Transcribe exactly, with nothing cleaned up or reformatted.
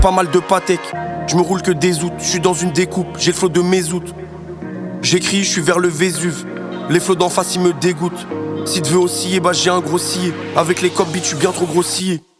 pas mal de patek. Je me roule que des aoûts, je suis dans une découpe, j'ai le flow de mes aoûts. J'écris, je suis vers le Vésuve. Les flots d'en face ils me dégoûtent. Si tu veux osciller, bah j'ai un grossier. Avec les cop beats, je suis bien trop grossier.